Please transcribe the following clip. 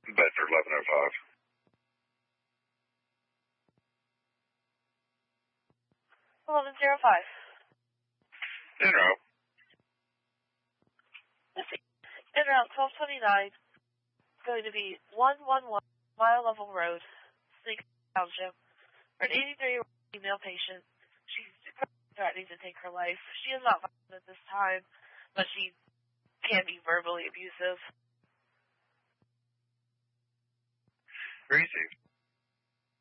Bedford 1105. En route. En route 1229, going to be 111 Mile Level Road, Snake Township, for an 83-year-old female patient. She's threatening to take her life. She is not violent at this time, but she can be verbally abusive. Received.